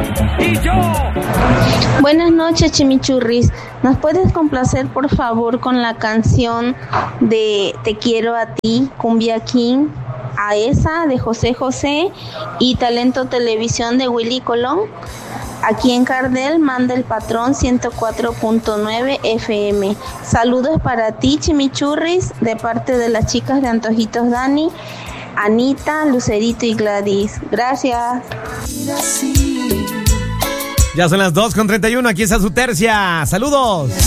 Y yo. Buenas noches, Chimichurris. ¿Nos puedes complacer, por favor, con la canción de Te quiero a ti, Cumbia King, a esa de José José y Talento Televisión de Willy Colón? Aquí en Cardel manda el patrón 104.9 FM. Saludos para ti, Chimichurris, de parte de las chicas de Antojitos Dani, Anita, Lucerito y Gladys. Gracias. Ya son las 2:31, aquí está su tercia. Saludos.